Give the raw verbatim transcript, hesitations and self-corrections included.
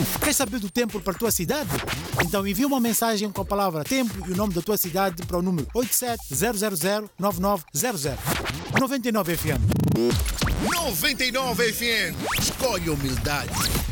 Quer saber do tempo para a tua cidade? Então envia uma mensagem com a palavra tempo e o nome da tua cidade para o número oito sete zero zero zero nove nove zero zero. noventa e nove F M. noventa e nove F M. Escolhe humildade.